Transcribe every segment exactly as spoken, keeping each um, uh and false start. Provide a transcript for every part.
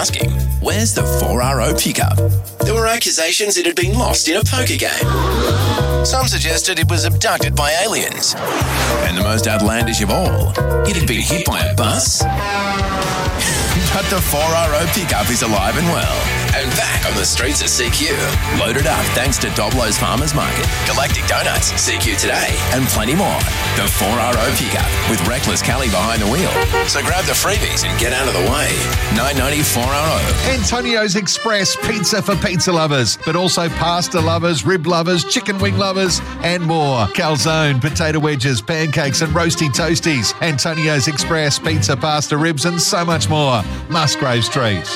asking, where's the four R O pickup? There were accusations it had been lost in a poker game. Some suggested it was abducted by aliens. And the most outlandish of all, it had been hit by a bus. But the four R O pickup is alive and well, and back on the streets of C Q. Loaded up thanks to Doblo's Farmers Market, Galactic Donuts, C Q Today, and plenty more. The four R O pickup with Reckless Kelly behind the wheel. So grab the freebies and get out of the way. nine ninety four R O. Antonio's Express pizza for pizza lovers, but also pasta lovers, rib lovers, chicken wing lovers, and more. Calzone, potato wedges, pancakes, and roasty toasties. Antonio's Express pizza, pasta, ribs, and so much more. Musgrave Street.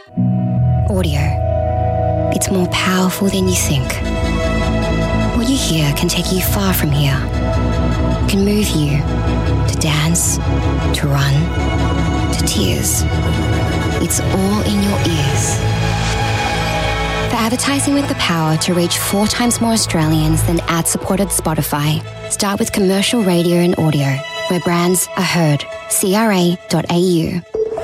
Audio. It's more powerful than you think. What you hear can take you far from here. It can move you to dance, to run, to tears. It's all in your ears. For advertising with the power to reach four times more Australians than ad-supported Spotify, start with commercial radio and audio, where brands are heard. C R A dot A U.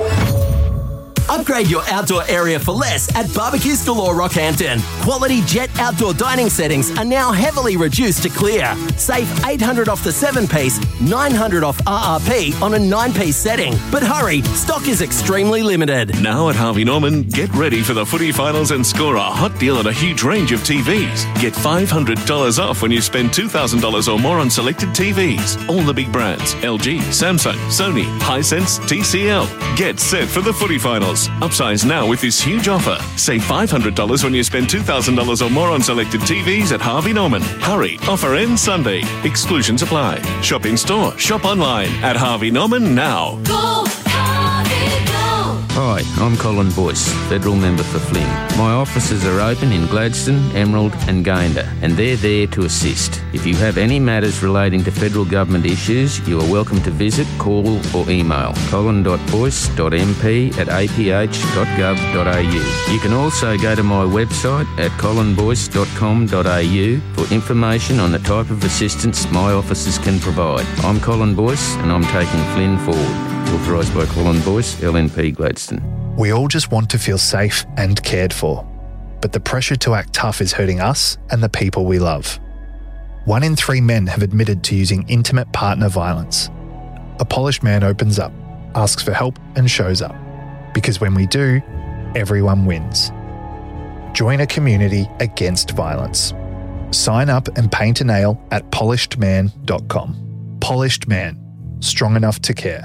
Upgrade your outdoor area for less at Barbecues Galore Rockhampton. Quality Jet outdoor dining settings are now heavily reduced to clear. Save eight hundred dollars off the seven-piece, nine hundred dollars off R R P on a nine-piece setting. But hurry, stock is extremely limited. Now at Harvey Norman, get ready for the footy finals and score a hot deal on a huge range of T Vs. Get five hundred dollars off when you spend two thousand dollars or more on selected T Vs. All the big brands, L G, Samsung, Sony, Hisense, T C L. Get set for the footy finals. Upsize now with this huge offer. Save five hundred dollars when you spend two thousand dollars or more on selected T Vs at Harvey Norman. Hurry, offer ends Sunday. Exclusions apply. Shop in store, shop online at Harvey Norman now. Go, Harvey, go! Hi, I'm Colin Boyce, Federal Member for Flynn. My offices are open in Gladstone, Emerald and Gayndah, and they're there to assist. If you have any matters relating to federal government issues, you are welcome to visit, call or email colin dot boyce dot m p at a p h dot gov dot a u. You can also go to my website at colin boyce dot com dot a u for information on the type of assistance my offices can provide. I'm Colin Boyce and I'm taking Flynn forward. Authorised by Colin Boyce, L N P Gladstone. We all just want to feel safe and cared for, but the pressure to act tough is hurting us and the people we love. One in three men have admitted to using intimate partner violence. A polished man opens up, asks for help and shows up. Because when we do, everyone wins. Join a community against violence. Sign up and paint a nail at polished man dot com. Polished Man. Strong enough to care.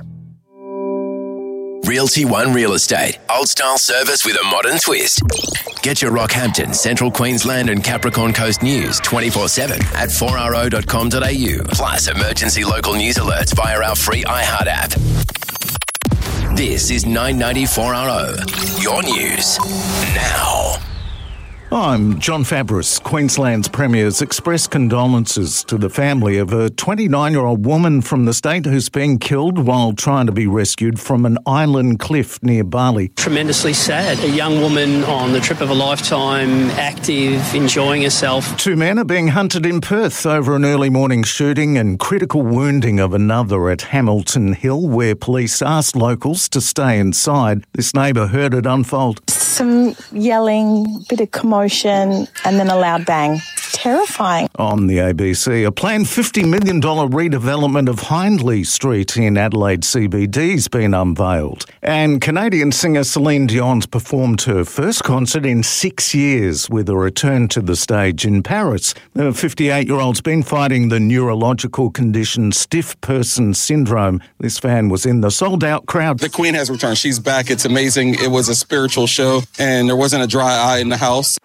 Realty One Real Estate. Old style service with a modern twist. Get your Rockhampton, Central Queensland and Capricorn Coast news twenty-four seven at four r o dot com dot a u. Plus emergency local news alerts via our free iHeart app. This is nine ninety four R O. Your news now. I'm John Fabris. Queensland's Premier's expressed condolences to the family of a twenty-nine-year-old woman from the state who's been killed while trying to be rescued from an island cliff near Bali. Tremendously sad. A young woman on the trip of a lifetime, active, enjoying herself. Two men are being hunted in Perth over an early morning shooting and critical wounding of another at Hamilton Hill, where police asked locals to stay inside. This neighbour heard it unfold. Some yelling, bit of commotion, and then a loud bang. Terrifying. On the A B C, a planned fifty million dollars redevelopment of Hindley Street in Adelaide C B D has been unveiled. And Canadian singer Celine Dion's performed her first concert in six years with a return to the stage in Paris. The fifty-eight-year-old's been fighting the neurological condition stiff person syndrome. This fan was in the sold-out crowd. The Queen has returned. She's back. It's amazing. It was a spiritual show, and there wasn't a dry eye in the house.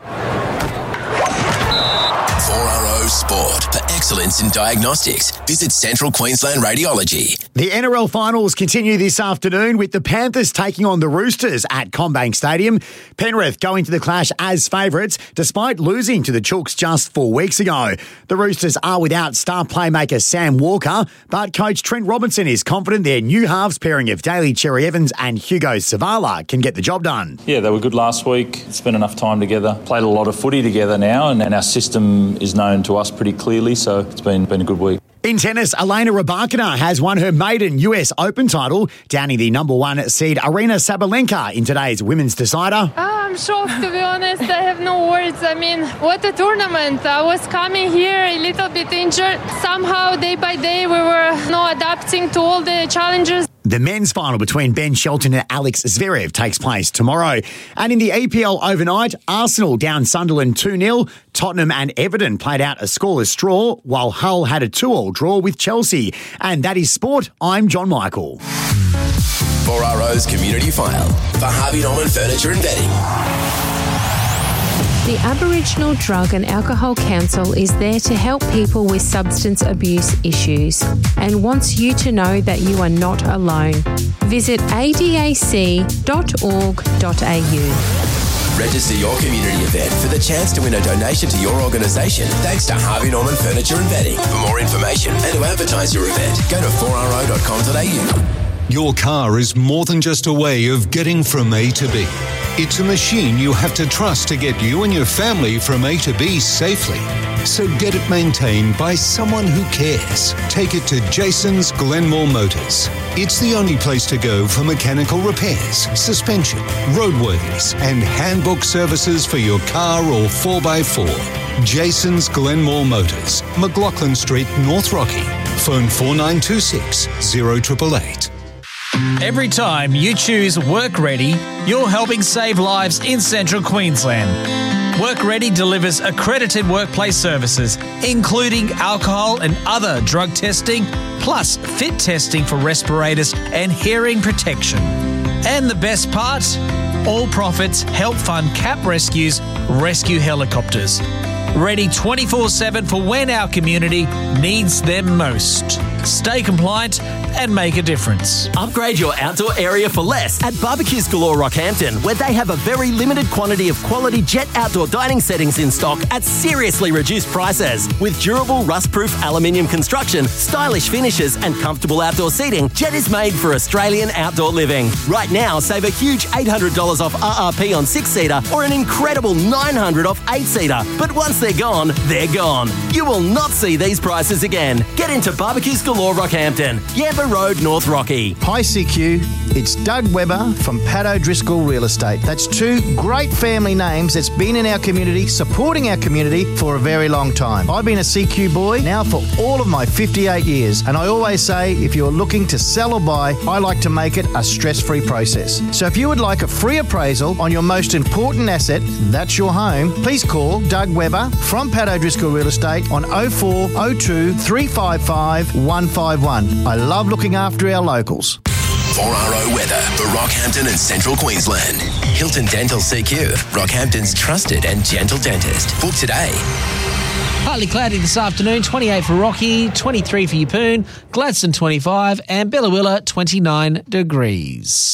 Sport. For excellence in diagnostics, visit Central Queensland Radiology. The N R L finals continue this afternoon with the Panthers taking on the Roosters at CommBank Stadium. Penrith going to the clash as favourites despite losing to the Chooks just four weeks ago. The Roosters are without star playmaker Sam Walker, but coach Trent Robinson is confident their new halves pairing of Daly Cherry Evans and Hugo Savala can get the job done. Yeah, they were good last week. Spent enough time together. Played a lot of footy together now, and, and our system is known to us pretty clearly, so it's been, been a good week. In tennis, Elena Rybakina has won her maiden U S Open title, downing the number one seed Arina Sabalenka in today's women's decider. Oh, I'm shocked, to be honest. I have no words. I mean, what a tournament. I was coming here a little bit injured. Somehow, day by day, we were you know, adapting to all the challenges. The men's final between Ben Shelton and Alex Zverev takes place tomorrow. And in the E P L overnight, Arsenal down Sunderland two nil. Tottenham and Everton played out a scoreless draw, while Hull had a two all draw with Chelsea. And that is sport. I'm John Michael. four R O's Community File for Harvey Norman Furniture and Bedding. The Aboriginal Drug and Alcohol Council is there to help people with substance abuse issues and wants you to know that you are not alone. Visit a d a c dot org dot a u. Register your community event for the chance to win a donation to your organisation thanks to Harvey Norman Furniture and Bedding. For more information and to advertise your event, go to four r o dot com dot a u. Your car is more than just a way of getting from A to B. It's a machine you have to trust to get you and your family from A to B safely. So get it maintained by someone who cares. Take it to Jason's Glenmore Motors. It's the only place to go for mechanical repairs, suspension, roadworthies, and handbook services for your car or four by four. Jason's Glenmore Motors, McLaughlin Street, North Rocky. Phone four nine two six, zero eight eight eight. Every time you choose Work Ready, you're helping save lives in Central Queensland. Work Ready delivers accredited workplace services, including alcohol and other drug testing, plus fit testing for respirators and hearing protection. And the best part? All profits help fund C A P Rescue's rescue helicopters. Ready twenty-four seven for when our community needs them most. Stay compliant and make a difference. Upgrade your outdoor area for less at Barbecues Galore Rockhampton, where they have a very limited quantity of quality Jet outdoor dining settings in stock at seriously reduced prices. With durable rust-proof aluminium construction, stylish finishes and comfortable outdoor seating, Jet is made for Australian outdoor living. Right now, save a huge eight hundred dollars off R R P on six-seater or an incredible nine hundred dollars off eight-seater. But once they're gone, they're gone. You will not see these prices again. Get into Barbecues Galore Rockhampton, Yamba Road, North Rocky. Hi C Q, it's Doug Webber from Pat O'Driscoll Real Estate. That's two great family names that's been in our community, supporting our community for a very long time. I've been a C Q boy now for all of my fifty-eight years, and I always say if you're looking to sell or buy, I like to make it a stress-free process. So if you would like a free appraisal on your most important asset, that's your home, please call Doug Webber from Pat O'Driscoll Real Estate on oh four oh two, three five five, one five one. I love looking after our locals. four R O weather for Rockhampton and Central Queensland. Hilton Dental C Q, Rockhampton's trusted and gentle dentist. Book today. Partly cloudy this afternoon, twenty-eight for Rocky, twenty-three for Yeppoon, Gladstone twenty-five and Bellawilla twenty-nine degrees.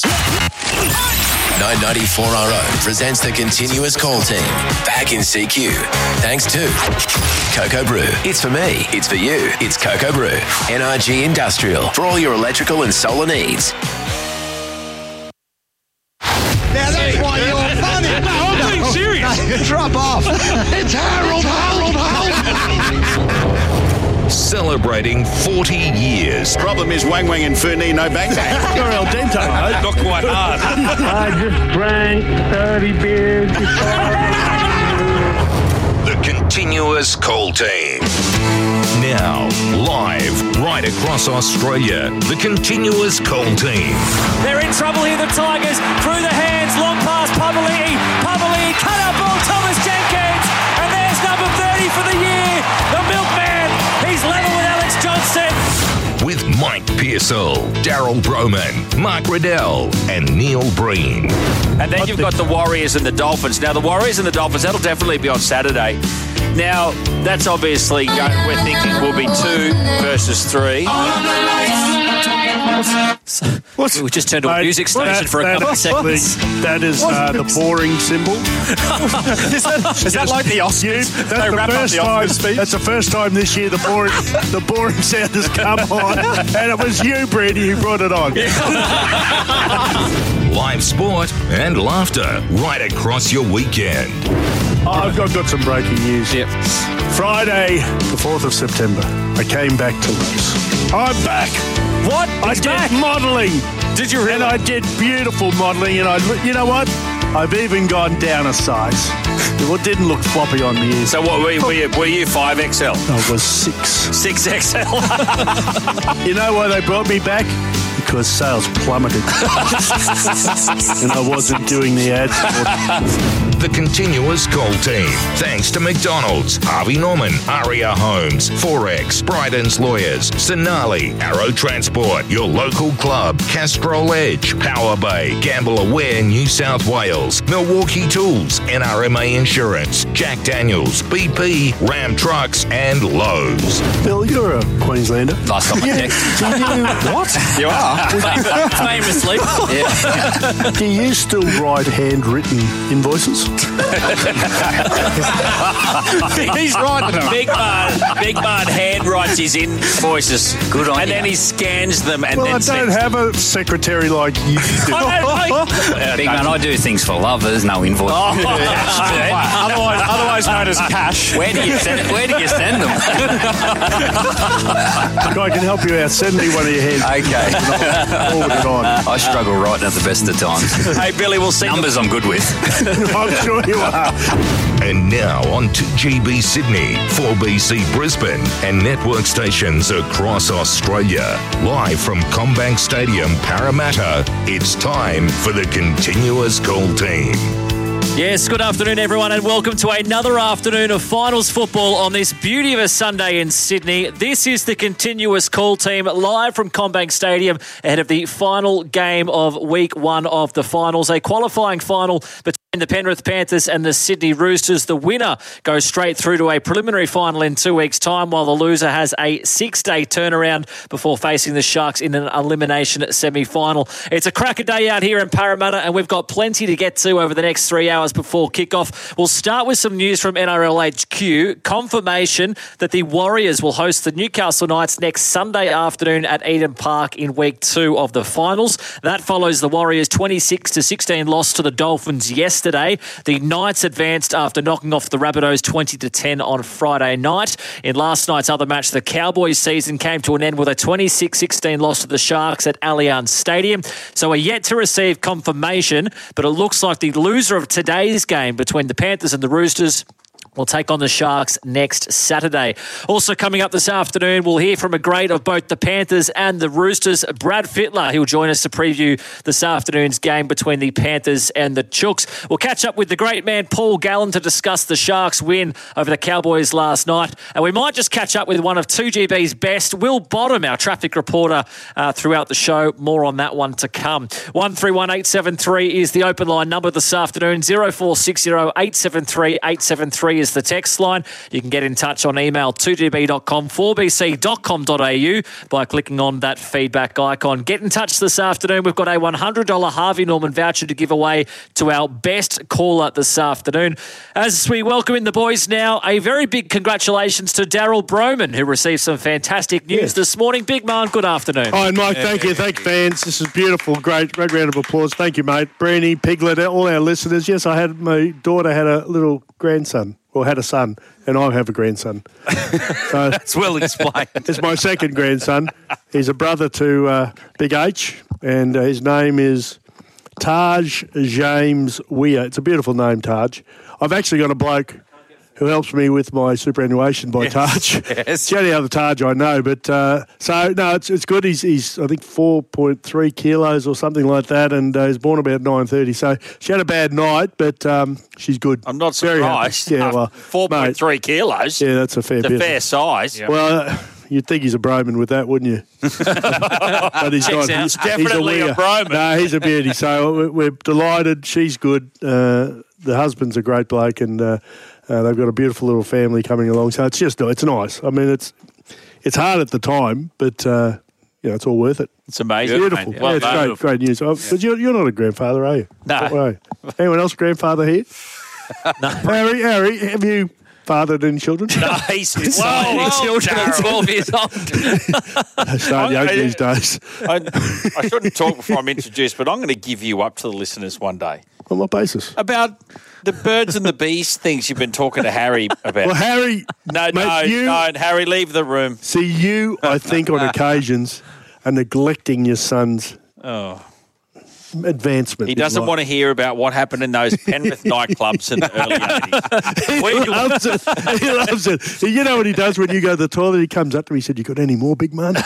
nine ninety-four R O presents the continuous call team back in C Q. Thanks to Cocoa Brew. It's for me. It's for you. It's Cocoa Brew. N R G Industrial for all your electrical and solar needs. Now that's why you're funny. No, I'm being serious. No, drop off. It's Harold, Harold, Harold. Celebrating forty years. Problem is Wang Wang and Fernie, no bang bang. You're El Dente, mate. Not quite hard. I just drank thirty beers before. The continuous call team. Now, live right across Australia, the continuous call team. They're in trouble here, the Tigers. Through the hands, long pass, Pavali'i. Pavali'i, cut out ball, Thomas Jenkins. And there's number thirty for the year, the milkman. He's level with Alex Johnson. With Mike Pearsall, Daryl Broman, Mark Riddell, and Neil Breen. And then you've got the Warriors and the Dolphins. Now, the Warriors and the Dolphins, that'll definitely be on Saturday. Now, that's obviously, we're thinking will be two versus three. So, What's, we just turned to a uh, music station that, for a couple of seconds. That is uh, the boring symbol. is, that, is that like the Oscars? You, that's, the first the time, speech? that's the first time this year the boring the boring sound has come on. And it was you, Brady, who brought it on. live sport and laughter right across your weekend. Oh, I've got, got some breaking news. Yep. Friday, the fourth of September, I came back to race. I'm back. What? I He's did back. modelling. Did you really? And I did beautiful modelling, and I, you know what? I've even gone down a size. It didn't look floppy on me. So what, were you, were you, were you five X L? I was six. six X L? You know why they brought me back? Because sales plummeted. And I wasn't doing the ads for The Continuous Call Team. Thanks to McDonald's, Harvey Norman, Aria Homes, Forex, Bryden's Lawyers, Sonali, Arrow Transport, your local club, Castrol Edge, Power Bay, Gamble Aware New South Wales, Milwaukee Tools, N R M A Insurance, Jack Daniels, B P, Ram Trucks, and Lowe's. Bill, you're a Queenslander. Last time I checked. What? You are? Famously. Yeah. Do you still write handwritten invoices? He's writing them. Big Man, Big Man handwrites his invoices. Good on And you. then he scans them and Well, then I don't sends have a secretary like you do. Uh, Big Man, I do things for love. There's no invoice. Oh. otherwise, otherwise known as cash. Where do you send? Where do you send them? I can help you out. Send me one of your hands. Okay. Forward it on. I struggle writing at the best of times. Hey, Billy, we'll see. Numbers I'm good with. I'm sure you are. And now on to G B Sydney, four B C Brisbane, and network stations across Australia. Live from Combank Stadium, Parramatta, it's time for the Continuous Call Team. Yes, good afternoon, everyone, and welcome to another afternoon of finals football on this beauty of a Sunday in Sydney. This is the Continuous Call Team live from Combank Stadium ahead of the final game of week one of the finals, a qualifying final between the Penrith Panthers and the Sydney Roosters. The winner goes straight through to a preliminary final in two weeks' time, while the loser has a six-day turnaround before facing the Sharks in an elimination semi-final. It's a cracker day out here in Parramatta, and we've got plenty to get to over the next three hours before kickoff. We'll start with some news from N R L H Q. Confirmation that the Warriors will host the Newcastle Knights next Sunday afternoon at Eden Park in week two of the finals. That follows the Warriors' twenty-six to sixteen loss to the Dolphins yesterday. The Knights advanced after knocking off the Rabbitohs twenty to ten on Friday night. In last night's other match, the Cowboys' season came to an end with a twenty-six sixteen loss to the Sharks at Allianz Stadium. So we're yet to receive confirmation, but it looks like the loser of today's game between the Panthers and the Roosters will take on the Sharks next Saturday. Also coming up this afternoon, we'll hear from a great of both the Panthers and the Roosters, Brad Fittler. He'll join us to preview this afternoon's game between the Panthers and the Chooks. We'll catch up with the great man Paul Gallen to discuss the Sharks' win over the Cowboys last night. And we might just catch up with one of two G B's best, Will Bottom, our traffic reporter, uh, throughout the show. More on that one to come. one three one eight seven three is the open line number this afternoon. zero four six zero eight seven three eight seven three is the text line. You can get in touch on email two g b dot com, four b c dot com dot a u by clicking on that feedback icon. Get in touch this afternoon. We've got a one hundred dollars Harvey Norman voucher to give away to our best caller this afternoon. As we welcome in the boys now, a very big congratulations to Daryl Broman, who received some fantastic news yes. this morning. Big man, good afternoon. Hi, Mike. Thank you. Thank you, fans. This is beautiful. Great, great round of applause. Thank you, mate. Brandy, Piglet, all our listeners. Yes, I had my daughter had a little grandson. Or had a son, and I have a grandson. So that's well explained. It's my second grandson. He's a brother to uh, Big H, and uh, his name is Taj James Weir. It's a beautiful name, Taj. I've actually got a bloke who helps me with my superannuation by yes, Taj. Yes. It's the only other Taj I know. But uh, so, no, it's it's good. He's, he's I think, four point three kilos or something like that, and uh, he's born about nine thirty. So she had a bad night, but um, she's good. I'm not Very surprised. Happy. Yeah, well, four point three kilos. Yeah, that's a fair it's bit. a fair size. Yeah. Well, uh, you'd think he's a Broman with that, wouldn't you? But he's Checks not. Out. He's definitely he's a, a Broman. No, he's a beauty. So we're delighted. She's good. Uh, the husband's a great bloke, and uh, uh, they've got a beautiful little family coming along. So it's just, it's nice. I mean, it's it's hard at the time, but uh, you know, it's all worth it. It's amazing. Beautiful. Yeah, well, yeah, it's great, beautiful. great news. Oh, but you're, you're not a grandfather, are you? No. Anyone else grandfather here? No. Harry, Harry, have you fathered any children? No, he's well, well, children at twelve years old. They start young these days. I, I shouldn't talk before I'm introduced, but I'm going to give you up to the listeners one day. On what basis? About the birds and the bees things you've been talking to Harry about. Well, Harry... No, mate, no, you, no, Harry, leave the room. See, you, I think, on occasions, are neglecting your son's Oh. advancement. He doesn't like. want to hear about what happened in those Penrith nightclubs in the early eighties. He loves it. He loves it. You know what he does when you go to the toilet? He comes up to me and said, "You got any more, big man?"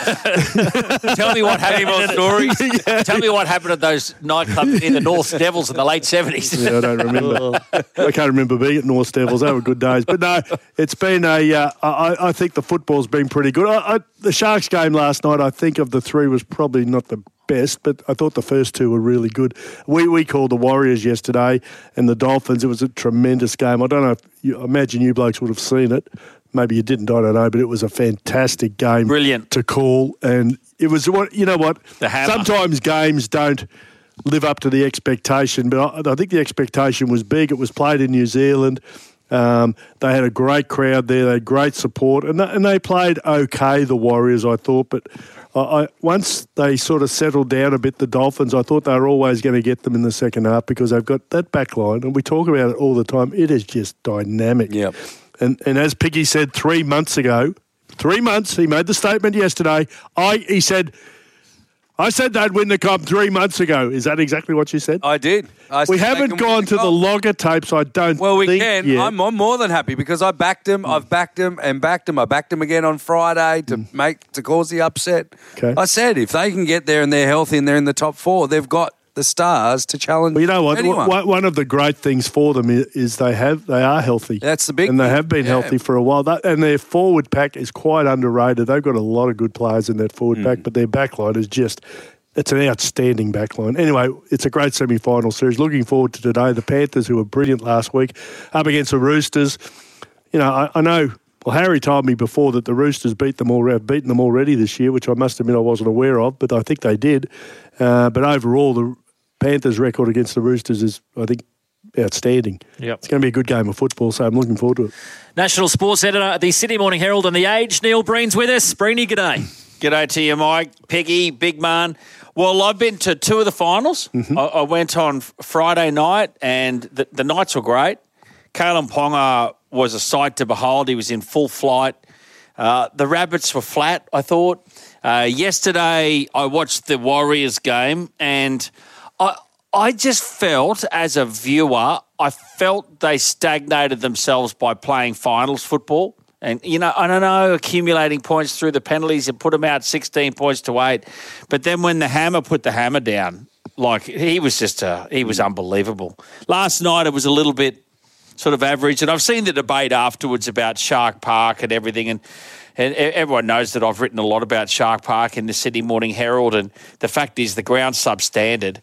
Tell me what happened. More stories. Yeah. Tell me what happened at those nightclubs in the North Devils in the late seventies. Yeah, I don't remember. I can't remember being at North Devils. They were good days. But no, it's been a. Uh, I, I think the football's been pretty good. I, I, the Sharks game last night, I think of the three, was probably not the best, but I thought the first two were really good. We we called the Warriors yesterday and the Dolphins. It was a tremendous game. I don't know if you, I imagine you blokes would have seen it. Maybe you didn't, I don't know, but it was a fantastic game. Brilliant. To call. And it was what, you know what? The hammer. Sometimes games don't live up to the expectation, but I, I think the expectation was big. It was played in New Zealand. Um, they had a great crowd there. They had great support, and they, and they played okay, the Warriors, I thought. But I, I, once they sort of settled down a bit, the Dolphins, I thought they were always going to get them in the second half because they've got that back line, and we talk about it all the time. It is just dynamic. Yep. And and as Piggy said three months ago, three months, he made the statement yesterday. I he said. I said they'd win the comp three months ago. Is that exactly what you said? I did. I we said haven't gone to the logger tapes, I don't Well, we think can. yet. I'm, I'm more than happy because I backed him. I've backed him and backed him. I backed him again on Friday to Mm. make to cause the upset. Okay. I said if they can get there and they're healthy and they're in the top four, they've got the stars to challenge. Well, you know what? anyone. One one of the great things for them is, is they have they are healthy. That's the big and they thing. have been Yeah. healthy for a while. That, and their forward pack is quite underrated. They've got a lot of good players in that forward Mm. pack, but their back line is just. It's an outstanding backline. Anyway, it's a great semi-final series. Looking forward to today. The Panthers, who were brilliant last week, up against the Roosters. You know, I, I know. Well, Harry told me before that the Roosters beat them all, have beaten them already this year, which I must admit I wasn't aware of, but I think they did. Uh, but overall, the Panthers' record against the Roosters is, I think, outstanding. Yep. It's going to be a good game of football, so I'm looking forward to it. National Sports Editor at the Sydney Morning Herald and The Age, Neil Breen's with us. Breeny, g'day. G'day to you, Mike, Peggy, Big Man. Well, I've been to two of the finals. Mm-hmm. I, I went on Friday night, and the, the nights were great. Kalen Ponga was a sight to behold. He was in full flight. Uh, the Rabbits were flat, I thought. Uh, yesterday, I watched the Warriors game, and I I just felt, as a viewer, I felt they stagnated themselves by playing finals football. And, you know, I don't know, accumulating points through the penalties and put them out sixteen points to eight. But then when the hammer put the hammer down, like, he was just, uh, he was unbelievable. Last night it was a little bit sort of average. And I've seen the debate afterwards about Shark Park and everything. And, and everyone knows that I've written a lot about Shark Park in the Sydney Morning Herald. And the fact is the ground's substandard.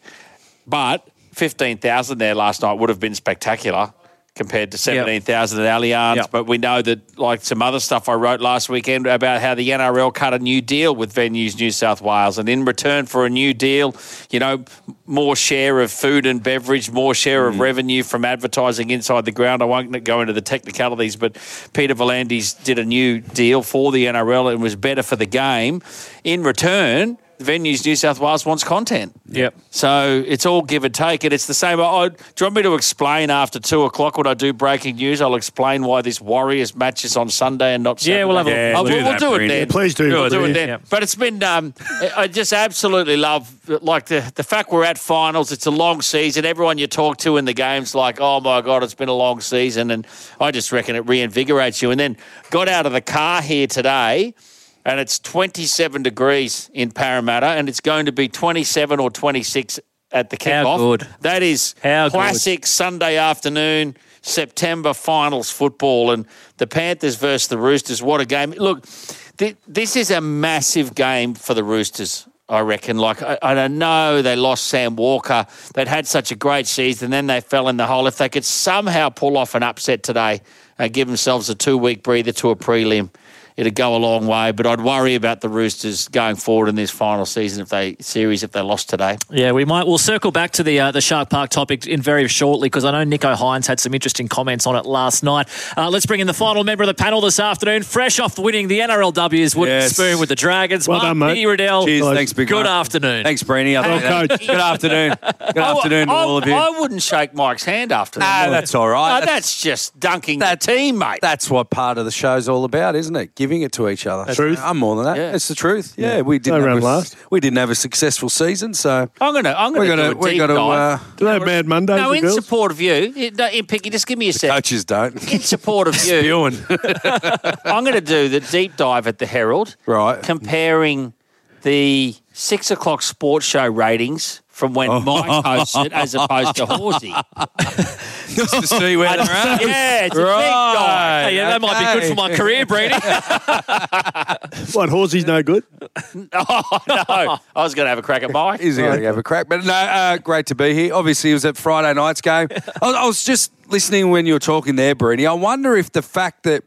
But fifteen thousand there last night would have been spectacular compared to seventeen thousand at Allianz. Yep. But we know that, like some other stuff I wrote last weekend about how the N R L cut a new deal with Venues New South Wales. And in return for a new deal, you know, more share of food and beverage, more share of revenue from advertising inside the ground. I won't go into the technicalities, but Peter V'landys did a new deal for the N R L and was better for the game. In return, Venues New South Wales wants content. Yep. So it's all give and take, and it's the same. I, do you want me to explain after two o'clock when I do breaking news? I'll explain why this Warriors match is on Sunday and not Saturday. Yeah, we'll have a yeah, look. we'll, Do we'll that, do it Breen. then. Please do. We'll do it Breen. then. Yep. But it's been, um, I just absolutely love, like, the, the fact we're at finals. It's a long season. Everyone you talk to in the game's like, oh, my God, it's been a long season. And I just reckon it reinvigorates you. And then got out of the car here today, and it's twenty-seven degrees in Parramatta, and it's going to be twenty-seven or twenty-six at the kickoff. How good. That is How classic Sunday afternoon, September finals football, and the Panthers versus the Roosters. What a game. Look, th- this is a massive game for the Roosters, I reckon. Like, I, I don't know, they lost Sam Walker. They'd had such a great season, then they fell in the hole. If they could somehow pull off an upset today and give themselves a two-week breather to a prelim, it'd go a long way. But I'd worry about the Roosters going forward in this final season if they series if they lost today. Yeah, we might. We'll circle back to the uh, the Shark Park topic in very shortly because I know Nico Hines had some interesting comments on it last night. Uh, let's bring in the final member of the panel this afternoon, fresh off winning the N R L W's wooden Yes. spoon with the Dragons. Well Mark done, mate. Biggie Riddell. Cheers, thanks, big Good mate. afternoon. Thanks, Brainy. I Well, think that- coach. Good afternoon. Good afternoon to I, all of you. I wouldn't shake Mike's hand after that. Ah, that's all right. No, that's, just dunking the team, mate. That's what part of the show's all about, isn't it? Giving it to each other. That's truth. I'm more than that. Yeah. It's the truth. Yeah, Yeah. we didn't No have round a, last. we didn't have a successful season, so I'm gonna I'm gonna we're do gonna a we're deep gonna dive. uh, Do they have bad Mondays, No, the in girls? support of you, it- no, in Picky, just give me a second. coaches don't. In support of you, Spewing. I'm going to do the deep dive at the Herald, Right. comparing the six o'clock sports show ratings from when Mike hosted as opposed to Horsey. Just to see where they're at. Yeah, it's a big Right. dive. Hey, yeah, that might be good for my career, Brady. What, Horsey's no good? Oh, no. I was going to have a crack at Mike. He's going to have a crack. But no, uh, great to be here. Obviously, it was at Friday night's game. I, I was just listening when you were talking there, Breedy. I wonder if the fact that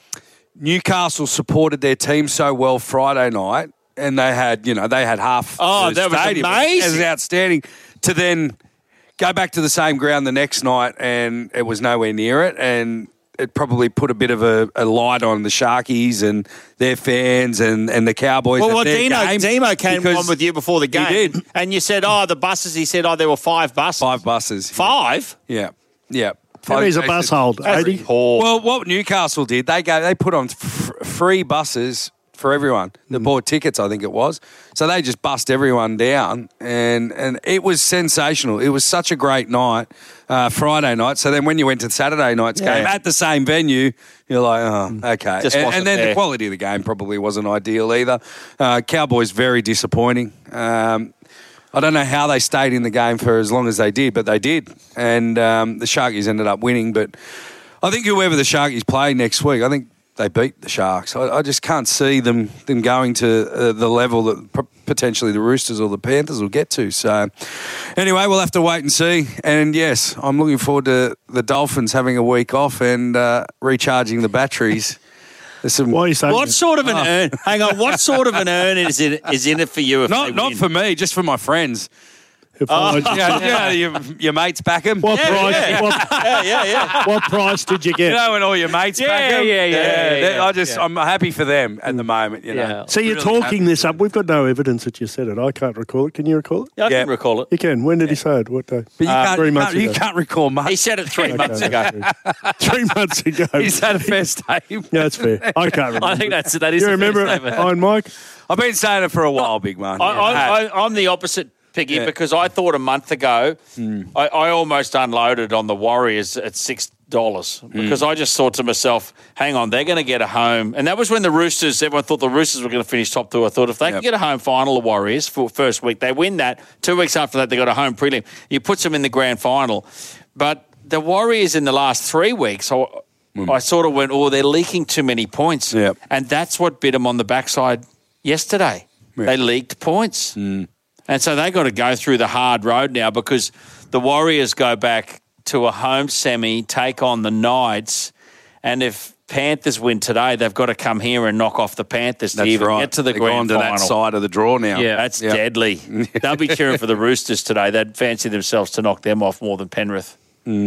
Newcastle supported their team so well Friday night and they had, you know, they had half Oh, the that was stadium. amazing. It was outstanding to then go back to the same ground the next night and it was nowhere near it. And it probably put a bit of a, a light on the Sharkies and their fans and, and the Cowboys. Well, at well their Dino, game Demo came because on with you before the game. He did. And you said, oh, the buses, he said, oh, there were five buses. Five buses. Five? Yeah. Yeah. How many's a bus hold? eighty? Well, what Newcastle did, they go, they put on f- free buses for everyone. They bought tickets, I think it was. So they just bust everyone down, and and it was sensational. It was such a great night, uh, Friday night. So then when you went to Saturday night's Yeah. game at the same venue, you're like, oh, okay. Just And, wasn't and then there. the quality of the game probably wasn't ideal either. Uh, Cowboys very disappointing. Um, I don't know how they stayed in the game for as long as they did, but they did. And um, the Sharkies ended up winning. But I think whoever the Sharkies play next week, I think they beat the Sharks. I, I just can't see them them going to uh, the level that p- potentially the Roosters or the Panthers will get to. So anyway, we'll have to wait and see. And yes, I'm looking forward to the Dolphins having a week off and uh, recharging the batteries. There's some, Why are you saying What that? sort of an Oh. earn? Hang on, what sort of an earn is it is in it for you? If they not not win? for me, just for my friends. If Oh. I- Yeah, yeah, your, your mates back them. What Yeah, price? yeah. What, Yeah, yeah, yeah. what price did you You get? know, when all your mates Yeah, back them. yeah, yeah, yeah, they- yeah, I just, yeah. I'm happy for them at the moment. You know. Yeah. So you're Really talking happy. this up. We've got no evidence that you said it. I can't recall it. Can you recall it? Yeah, I Yeah. can recall it. You can. When did he say it? What day? But you, Uh, can't, three you, months can't, you ago. can't recall much. He said it three Okay, months ago. that's Three months ago. He's had a first time. Yeah, that's fair. I can't remember. I think that's that is. You a fair remember it, statement. Iron Mike? I've been saying it for a while, big man. I, Yeah. I, I, I'm the opposite, Piggy, Yeah. because I thought a month ago I, I almost unloaded on the Warriors at six dollars because I just thought to myself, hang on, they're going to get a home. And that was when the Roosters, everyone thought the Roosters were going to finish top two. I thought if they Yep. could get a home final, the Warriors, for first week, they win that. Two weeks after that, they got a home prelim. You put them in the grand final. But the Warriors in the last three weeks, I, I sort of went, oh, they're leaking too many points. Yep. And that's what bit them on the backside yesterday. Yeah. They leaked points. And so they got to go through the hard road now because the Warriors go back to a home semi, take on the Knights, and if Panthers win today, they've got to come here and knock off the Panthers to That's even right. get to the They're grand gone to final. that side of the draw now. Yeah, that's Yep. deadly. They'll be cheering for the Roosters today. They'd fancy themselves to knock them off more than Penrith.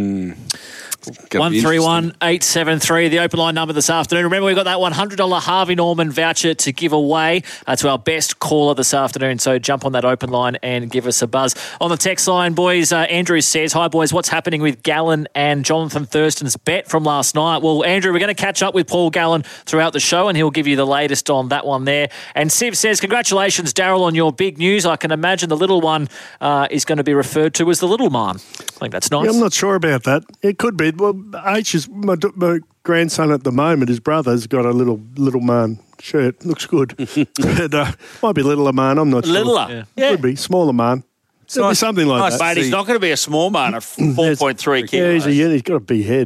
Gonna One be three interesting. one eight seven three, the open line number this afternoon. Remember, we've got that one hundred dollars Harvey Norman voucher to give away uh, to our best caller this afternoon. So jump on that open line and give us a buzz. On the text line, boys, uh, Andrew says, hi, boys, what's happening with Gallen and Jonathan Thurston's bet from last night? Well, Andrew, we're going to catch up with Paul Gallen throughout the show and he'll give you the latest on that one there. And Siv says, congratulations, Daryl, on your big news. I can imagine the little one uh, is going to be referred to as the little man. I think that's nice. Yeah, I'm not sure about that. It could be. Well, H is my, my grandson at the moment. His brother's got a little little man shirt. Looks good. but, uh, might be littler man. I'm not sure. Littler? Yeah. Could be smaller man. It'll be nice- something like nice that. But he's see. not going to be a small man, a four point three Yeah, he's, a, kilos. he's got a big head.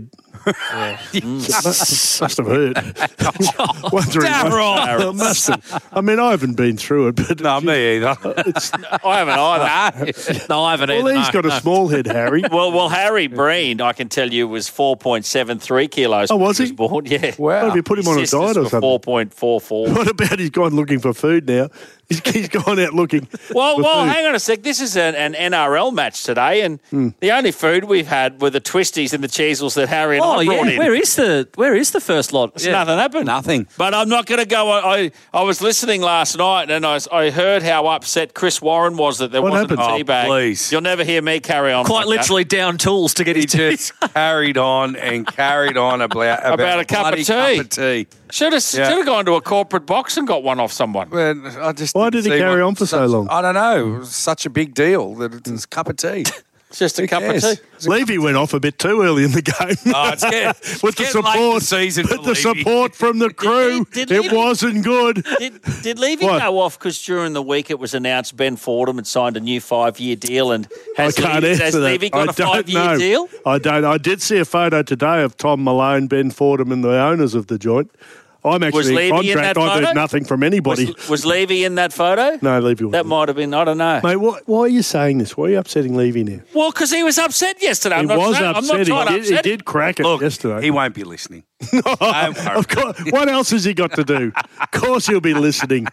Yeah. must, must have hurt. Wondering Darryl. must have. I mean, I haven't been through it, but no, me either. I haven't either. No, I haven't either. Well, he's no, got no. a small head, Harry. Well, well, Harry Breen, I can tell you, was four point seven three kilos. Oh, was when he? was born. Yeah. Wow. Have you put him on a Sisters diet or were something? four point four four. What about he's gone looking for food now? He's, he's gone out looking. Well, for well, food. hang on a sec. This is an, an N R L match today, and Mm. the only food we've had were the twisties and the cheesels that Harry and Oh, I brought yeah. in. Where is the Where is the first lot? So nothing happened. Nothing. But I'm not going to go. I, I was listening last night, and I, I heard how upset Chris Warren was that there What wasn't happened? a Oh, tea bag. please. You'll never hear me carry on. Quite like that. literally down tools to get He his tea. just carried on and carried on about, about, About a cup of bloody tea. Cup of tea. Should have Yeah. should have gone to a corporate box and got one off someone. Well, I just Why didn't did he see carry what- on for so such- long? I don't know. It was such a big deal that it's a cup of tea. It's just a Who cup cares? of tea. Levy went off a bit too early in the game. Oh, it's getting, with the it's getting late in support, the season with for the Levy. support from the crew, did it Levy- wasn't good. Did, did Levy What? go off because during the week it was announced Ben Fordham had signed a new five-year deal and has, I can't Levy, answer has that. Levy got I a don't five-year know. deal? I don't. I did see a photo today of Tom Malone, Ben Fordham, and the owners of the joint. I'm Was actually in Levy in contract. that I've photo? heard nothing from anybody. Was, was Levy in that photo? no, Levy wasn't. That might have been, I don't know. Mate, why, why are you saying this? Why are you upsetting Levy now? Well, because he was upset yesterday. I'm He not was saying- upset. I'm not trying to He did, he upset him. did crack it Look, yesterday. he won't be listening. of course. What else has he got to do? Of course he'll be listening.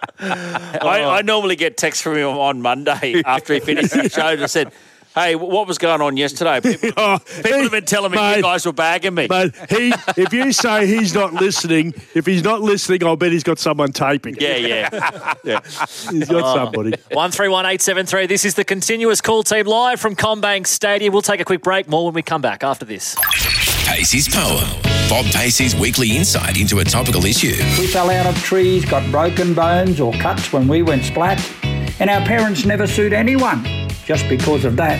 I, I normally get texts from him on Monday after he finished the show that said, hey, what was going on yesterday? People, Oh, people have been telling me mate, you guys were bagging me. But he, if you say he's not listening, if he's not listening, I'll bet he's got someone taping. Yeah, yeah. yeah. He's got somebody. One three one eight seven three. This is the continuous call team live from Combank Stadium. We'll take a quick break. More when we come back after this. Pacey's Poem. Bob Pacey's weekly insight into a topical issue. We fell out of trees, got broken bones or cuts when we went splat, and our parents never sued anyone just because of that.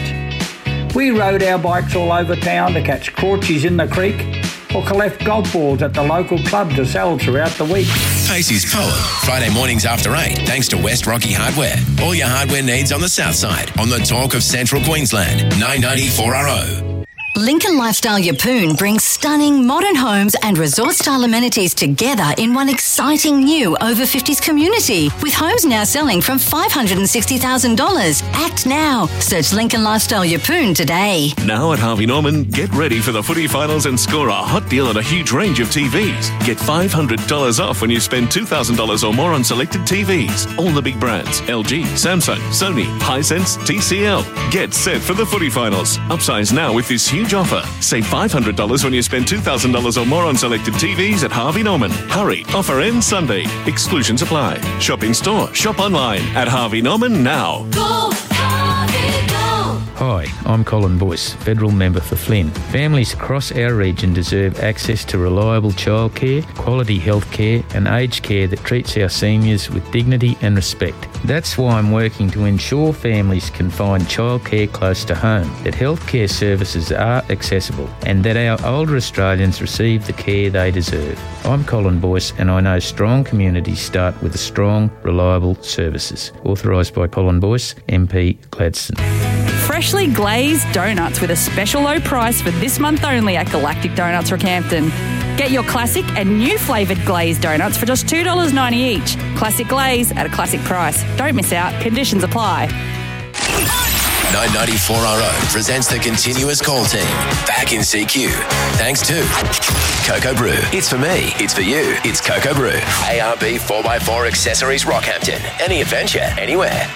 We rode our bikes all over town to catch crawchies in the creek or collect golf balls at the local club to sell throughout the week. Pacey's Poem. Friday mornings after eight, thanks to West Rocky Hardware. All your hardware needs on the south side. On the talk of Central Queensland. nine ninety-four R O. Lincoln Lifestyle Yeppoon brings stunning modern homes and resort-style amenities together in one exciting new over fifties community, with homes now selling from five hundred sixty thousand dollars. Act now. Search Lincoln Lifestyle Yeppoon today. Now at Harvey Norman, get ready for the footy finals and score a hot deal on a huge range of T Vs. Get five hundred dollars off when you spend two thousand dollars or more on selected T Vs. All the big brands: L G, Samsung, Sony, Hisense, T C L. Get set for the footy finals. Upsize now with this huge offer. Save five hundred dollars when you spend two thousand dollars or more on selected T Vs at Harvey Norman. Hurry, offer ends Sunday. Exclusions apply. Shop in store, shop online at Harvey Norman now. Go, Harvey, go! Hi, I'm Colin Boyce, Federal Member for Flynn. Families across our region deserve access to reliable childcare, quality health care and aged care that treats our seniors with dignity and respect. That's why I'm working to ensure families can find childcare close to home, that healthcare services are accessible and that our older Australians receive the care they deserve. I'm Colin Boyce and I know strong communities start with strong, reliable services. Authorised by Colin Boyce, M P Gladstone. Freshly glazed donuts with a special low price for this month only at Galactic Donuts Rockhampton. Get your classic and new flavoured glazed donuts for just two dollars ninety each. Classic glaze at a classic price. Don't miss out. Conditions apply. nine ninety-four R O presents the continuous call team. Back in C Q. Thanks to Cocoa Brew. It's for me. It's for you. It's Cocoa Brew. A R B four by four Accessories Rockhampton. Any adventure, anywhere.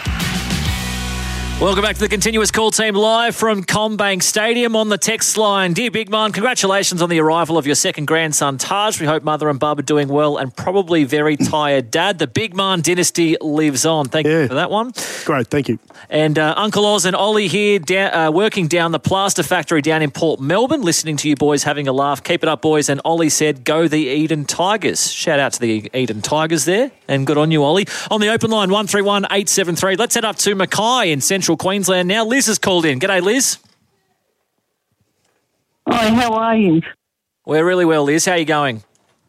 Welcome back to the continuous call team live from Combank Stadium on the text line. Dear Big Man, congratulations on the arrival of your second grandson, Taj. We hope Mother and Bub are doing well and probably very tired, Dad. The Big Man dynasty lives on. Thank Yeah. you for that one. Great, thank you. And uh, Uncle Oz and Ollie here, da- uh, working down the plaster factory down in Port Melbourne, listening to you boys having a laugh. Keep it up, boys. And Ollie said, go the Eden Tigers. Shout out to the Eden Tigers there. And good on you, Ollie. On the open line, one three one eight seven three. Let's head up to Mackay in Central Queensland now. Liz has called in. G'day, Liz. Hi, how are you? We're really well, Liz. How are you going?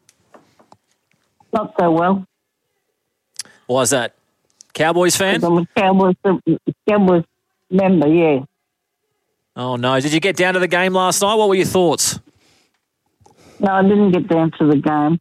Not so well. Why is that? Cowboys fan? I'm a Cowboys, Cowboys member, yeah. Oh, no. Did you get down to the game last night? What were your thoughts? No, I didn't get down to the game.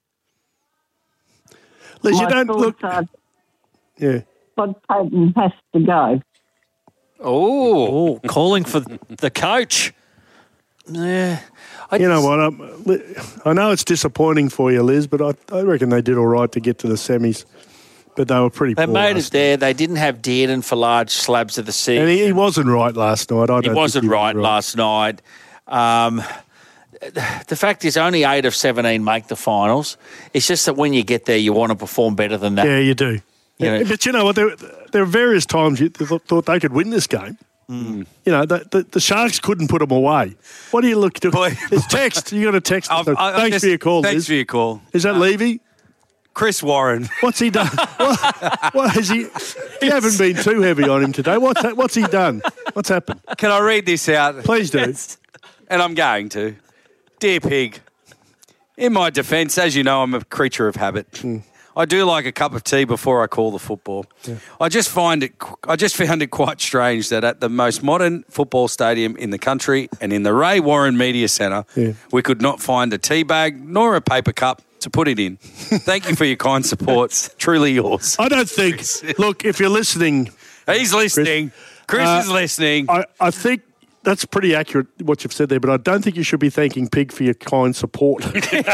Liz, My you don't thoughts look. are Yeah. Todd Payton has to go. Oh, calling for the coach. Yeah. You know what? I'm, li- I know it's disappointing for you, Liz, but I, I reckon they did all right to get to the semis. But they were pretty They poor. made last it there. They didn't have Dearden for large slabs of the sea. And he, he wasn't right last night. I don't He think wasn't he was right, last night. Um, the fact is, only eight of seventeen make the finals. It's just that when you get there, you want to perform better than that. Yeah, you do. You know- But you know what? There, there were various times you th- thought they could win this game. Mm. You know, the, the, the Sharks couldn't put them away. What do you look to? It's text. You got a text. I've- I've thanks just- for your call, Thanks Liz. for your call. Is that Levy? Chris Warren. What's he done? what, what has he? You haven't been too heavy on him today. What's that, what's he done? What's happened? Can I read this out? Please do. And I'm going to. Dear Pig, in my defence, as you know, I'm a creature of habit. Mm. I do like a cup of tea before I call the football. I just find it. I just found it quite strange that at the most modern football stadium in the country and in the Ray Warren Media Centre, Yeah. we could not find a tea bag nor a paper cup to put it in. Thank you for your kind support. Truly yours. I don't think. Look, if you're listening, He's listening. Chris, Uh, is listening. I, I think that's pretty accurate what you've said there, but I don't think you should be thanking Pig for your kind support.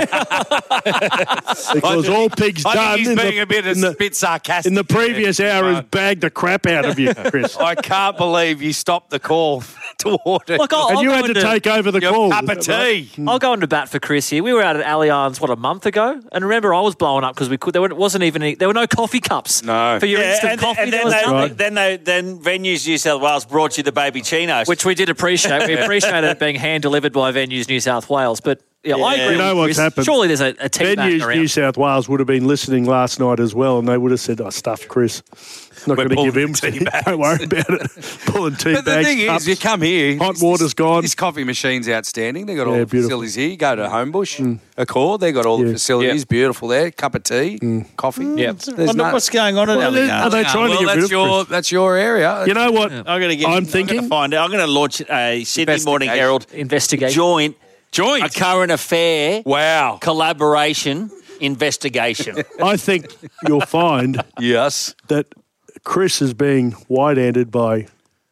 Because all Pig's I done think he's in, being the, a bit, in, a the, bit sarcastic. in the previous there. hour has bagged the crap out of you, Chris. I can't believe you stopped the call toward it. Look, I'll, and I'll you go had to into- take over the Your call. cup of is that right? tea. I'll go into bat for Chris here. We were out at Allianz, what, a month ago? And remember, I was blowing up because we could. There were- wasn't even any, there were no coffee cups. No. For your Yeah, instant and, coffee, and there then, was they, nothing. then they then Venues New South Wales brought you the baby chinos. Which we did appreciate. We appreciated it being hand delivered by Venues New South Wales. But yeah, I Yeah. agree. You know with what's Chris. happened? Surely there's a, a team back Venues around. New South Wales would have been listening last night as well, and they would have said, "I stuffed Chris. Not We're going to pulling give him. tea bags." Don't worry about it. Pulling tea But the bags. thing cups. is, you come here. Hot this- water's gone. This coffee machine's outstanding. They got all Yeah, the beautiful. facilities here. You go to Homebush, Accord. They got all the Yeah. facilities. Beautiful there. Cup of tea, coffee. Yep. There's Wonder no- what's going on at Well, Allianz. are they trying well, to get rid that's of your Chris? that's your area. You know what? I'm going to get. I'm I'm thinking- going to find out. I'm going to launch a Sydney Morning Herald Investigation. joint Joint. a current affair Wow. collaboration investigation. I think you'll find Yes. that Chris is being wide-handed by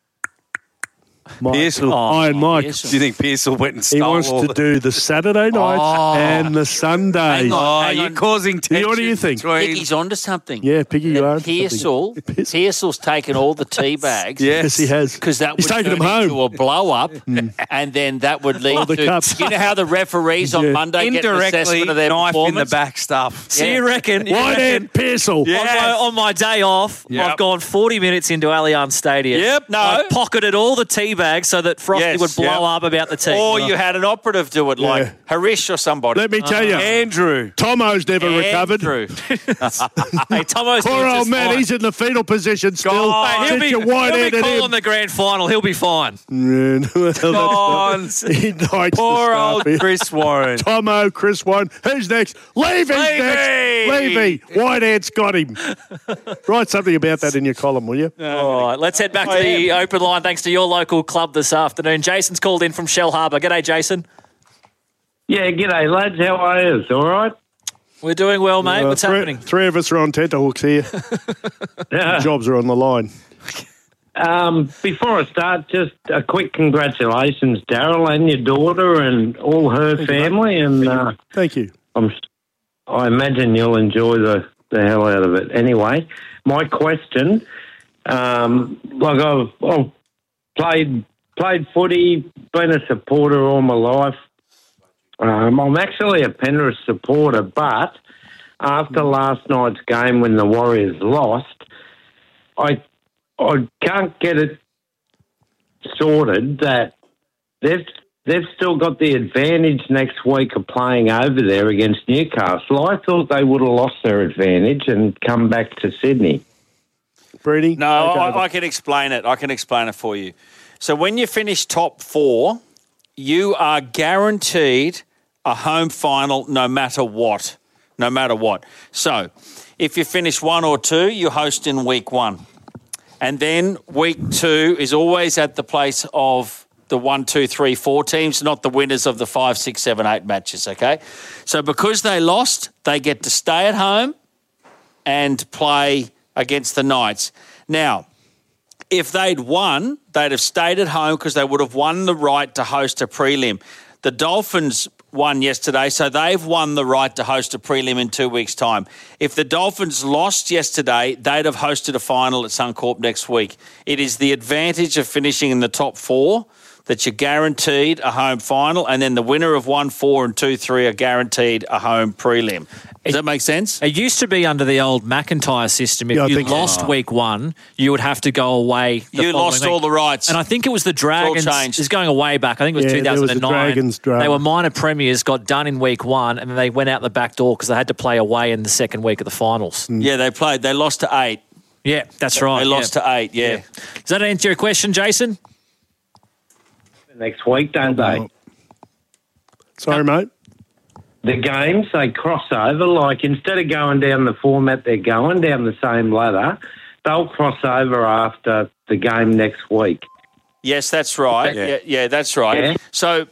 Mike, Pearsall. Iron Mike. Pearsall. Do you think Pearsall went and He stole wants all to the- do the Saturday nights Oh. and the Sundays. Hang Oh, on. Hang you're on. causing tension. What do you think? between- Piggy's onto something. Yeah, Piggy, you are. Pearsall, Pearsall's taken all the tea bags. Yes, he has. Because that He's would taken turn them home. into a blow up, and then that would lead All the to cups. you know how the referees on Yeah. Monday get an Indirectly, assessment of their knife in the performance. back stuff. So Yeah. you reckon? You Wide reckon hand Pearsall. Yeah. on, my, on my day off, Yep. I've gone forty minutes into Allianz Stadium. Yep, no. I pocketed all the tea bags so that Frosty Yes, would blow yep. up about the tea. Or you had an operative do it, like Yeah. Harish or somebody. Let me tell you, Andrew. Tomo's never recovered. Andrew. Hey, Tomo's Poor doing old just man, fine. he's in the fetal position still. Mate, he'll Since be, you he'll be wide-handed calling him. the grand final. He'll be fine. Yeah, well, that's on. not- He likes Poor the old stuff. He- Chris Warren. Tomo, Chris Warren. Who's next? Levy's Levy! next. Levy. Whitehead's got him. Write something about that in your column, will you? All right, let's head back to the open line thanks to your local club this afternoon. Jason's called in from Shell Harbour. G'day, Jason. Yeah, g'day, lads. How are you? All right? We're doing well, mate. Uh, What's three, happening? Three of us are on tenterhooks here. Yeah. Jobs are on the line. Um, before I start, just a quick congratulations, Daryl, and your daughter and all her Thank you, family. And uh, Thank you. I'm, I imagine you'll enjoy the, the hell out of it. Anyway, my question, um, like I've, I've played played footy, been a supporter all my life. Um, I'm actually a Penrith supporter, but after last night's game when the Warriors lost, I I can't get it sorted that they've they've still got the advantage next week of playing over there against Newcastle. I thought they would have lost their advantage and come back to Sydney. Brady? No, I, I can explain it. I can explain it for you. So when you finish top four, you are guaranteed a home final no matter what. No matter what. So if you finish one or two, you host in week one. And then week two is always at the place of the one, two, three, four teams, not the winners of the five, six, seven, eight matches, okay? So because they lost, they get to stay at home and play against the Knights. Now, if they'd won, they'd have stayed at home because they would have won the right to host a prelim. The Dolphins won yesterday, so they've won the right to host a prelim in two weeks' time. If the Dolphins lost yesterday, they'd have hosted a final at Suncorp next week. It is the advantage of finishing in the top four that you're guaranteed a home final, and then the winner of one, four, and two, three are guaranteed a home prelim. Does that make sense? It used to be under the old McIntyre system. If Yeah, I you think so. lost week one, you would have to go away. The You following lost week. all the rights. And I think it was the Dragons. changed. It's going away back. I think it was Yeah, there was two the thousand nine. Dragons drama. They were minor premiers, got done in week one, and then they went out the back door because they had to play away in the second week of the finals. Yeah, they played. They lost to eight. Yeah, that's right. They lost yeah. to eight, yeah. Does that answer your question, Jason? Next week, don't they? Sorry, mate. The games, they cross over. Like, instead of going down the format they're going, down the same ladder, they'll cross over after the game next week. Yes, that's right. Yeah. Yeah, yeah, that's right. Yeah. So,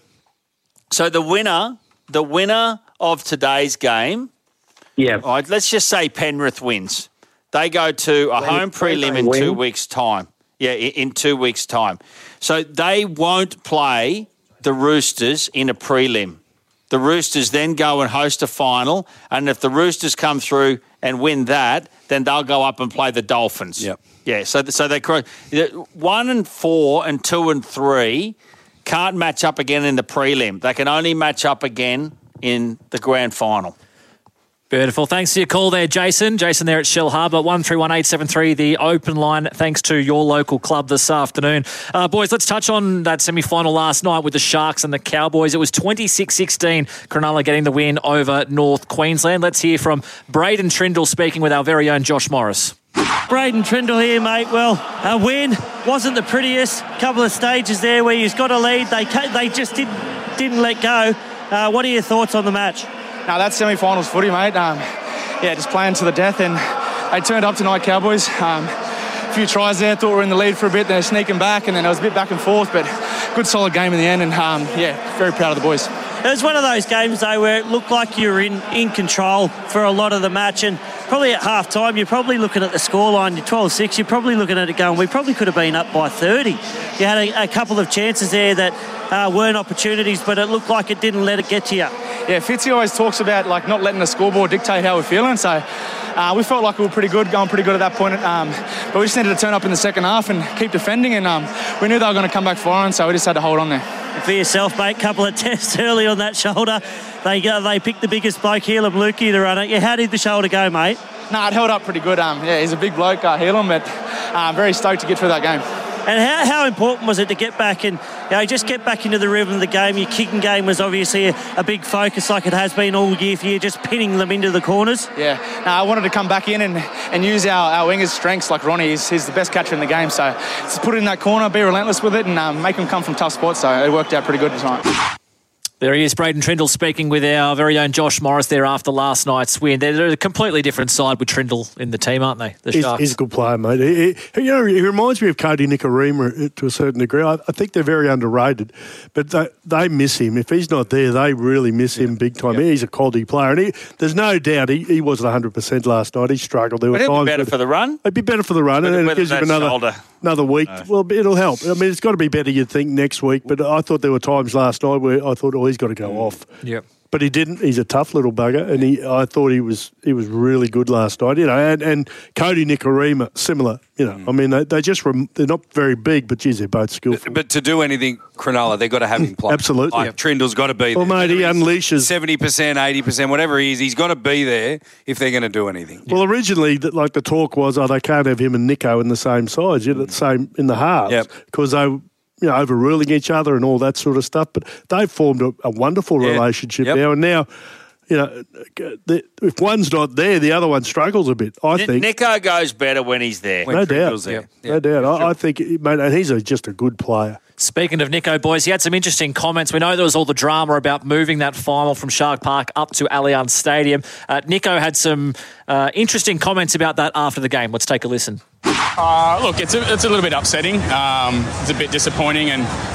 so the winner, the winner of today's game, yeah. All right, let's just say Penrith wins. They go to a When- home when prelim they in two win? weeks' time. Yeah, i- in two weeks' time. So they won't play the Roosters in a prelim. The Roosters then go and host a final, and if the Roosters come through and win that, then they'll go up and play the Dolphins. Yep. Yeah, so so they cro- one and four and two and three can't match up again in the prelim. They can only match up again in the grand final. Beautiful. Thanks for your call there, Jason. Jason there at Shell Harbour, one three one eight seven three, the open line, thanks to your local club this afternoon. Uh, boys, let's touch on that semi-final last night with the Sharks and the Cowboys. It was twenty-six sixteen, Cronulla getting the win over North Queensland. Let's hear from Braden Trindle speaking with our very own Josh Morris. Braden Trindle here, mate. Well, a win wasn't the prettiest. Couple of stages there where you've got a lead. They ca- they just didn't didn't let go. Uh, what are your thoughts on the match? No, that's semi-finals footy, mate. Um, yeah, just playing to the death, and they turned up tonight, Cowboys. Um, a few tries there, thought we were in the lead for a bit, they're sneaking back, and then it was a bit back and forth, but good solid game in the end, and um, yeah, very proud of the boys. It was one of those games, though, where it looked like you were in, in control for a lot of the match, and probably at half-time, you're probably looking at the scoreline, you're twelve six, you're probably looking at it going, we probably could have been up by thirty. You had a, a couple of chances there that uh, weren't opportunities, but it looked like it didn't let it get to you. Yeah, Fitzy always talks about like not letting the scoreboard dictate how we're feeling, so uh, we felt like we were pretty good, going pretty good at that point, um, but we just needed to turn up in the second half and keep defending, and um, we knew they were going to come back firing, so we just had to hold on there. For yourself, mate, couple of tests early on that shoulder. They uh, they picked the biggest bloke, Helam Lukey, to run it. Yeah, how did the shoulder go, mate? Nah, it held up pretty good. Um, yeah, he's a big bloke, uh, Helam, but uh, very stoked to get through that game. And how, how important was it to get back and you know, just get back into the rhythm of the game? Your kicking game was obviously a, a big focus, like it has been all year for you, just pinning them into the corners. Yeah, no, I wanted to come back in and, and use our, our wingers' strengths like Ronnie. He's, he's the best catcher in the game, so just put it in that corner, be relentless with it, and um, make them come from tough spots. So it worked out pretty good tonight. There he is, Braden Trindle, speaking with our very own Josh Morris there after last night's win. They're a completely different side with Trindle in the team, aren't they? The He's, Sharks. he's a good player, mate. He, he, you know, he reminds me of Cody Nikorima to a certain degree. I, I think they're very underrated, but they, they miss him. If he's not there, they really miss him big time. Yeah. He's a quality player, and he, there's no doubt he, he wasn't one hundred percent last night. He struggled. There were But it'd be times better where- for the run. It'd be better for the run, and Whether- then it whether gives him that's another shoulder. another week. No. Well, it'll help. I mean, it's got to be better, you'd think, next week. But I thought there were times last night where I thought, oh, he's got to go off. Yep. But he didn't. He's a tough little bugger, and he. I thought he was. He was really good last night. You know, and, and Cody Nikorima, similar. You know, I mean, they, they just rem, they're not very big, but geez, they're both skillful. But to do anything, Cronulla, they've got to have him play. Absolutely. Like, Trindle's got to be Well, there. mate, he unleashes seventy percent, eighty percent, whatever he is, he's got to be there if they're going to do anything. Well, originally, that like the talk was, oh, they can't have him and Nico in the same sides, you know, the same in the halves, Yep. because they, you know, overruling each other and all that sort of stuff. But they've formed a, a wonderful Yeah. relationship Yep. now, and now. You know, the, if one's not there, the other one struggles a bit, I N- think. Nico goes better when he's there. no doubt. there. No doubt. I, I think, mate, and he's a, just a good player. Speaking of Nico, boys, he had some interesting comments. We know there was all the drama about moving that final from Shark Park up to Allianz Stadium. Uh, Nico had some uh, interesting comments about that after the game. Let's take a listen. Uh, look, it's a, it's a little bit upsetting. Um, it's a bit disappointing, and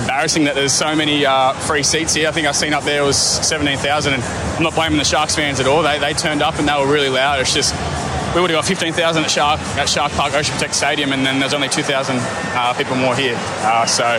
embarrassing that there's so many uh, free seats here. I think I've seen up there was seventeen thousand, and I'm not blaming the Sharks fans at all. They they turned up and they were really loud. It's just we would have got fifteen thousand at Shark at Shark Park Ocean Protect Stadium, and then there's only two thousand uh, people more here. Uh, so